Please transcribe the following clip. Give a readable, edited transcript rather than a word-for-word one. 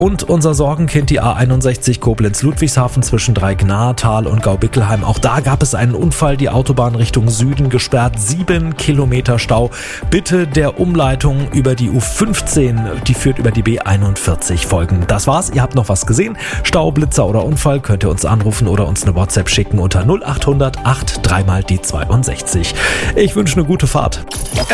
Und unser Sorgenkind, die A61 Koblenz-Ludwigshafen zwischen Dreignar, Thal und Gaubickelheim. Auch da gab es einen Unfall, die Autobahn Richtung Süden gesperrt, 7 Kilometer Stau. Bitte der Umleitung über die U15, die führt über die B41 folgen. Das war's, ihr habt noch was gesehen? Stau, Blitzer oder Unfall, könnt ihr uns anrufen oder uns eine WhatsApp schicken unter 0800 83 mal die 62. Ich wünsche eine gute Fahrt.